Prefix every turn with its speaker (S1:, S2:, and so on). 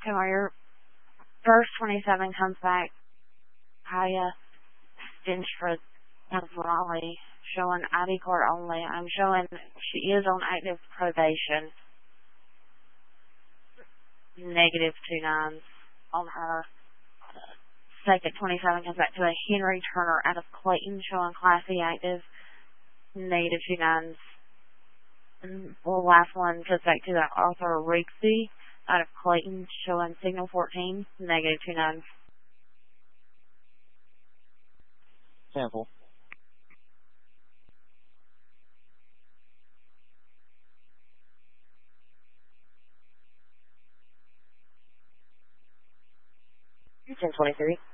S1: Okay, well, your first 27 comes back. Kaya Stinchford of Raleigh, showing ID card only. I'm showing she is on active probation. Negative 29s on her. Second 27 comes back to a Henry Turner out of Clayton, showing Class E active. Negative 29s. And the last one goes back to the Arthur Rigsby out of Clayton, showing Signal 14. Negative 29s.
S2: Cancel.
S3: You're 1023.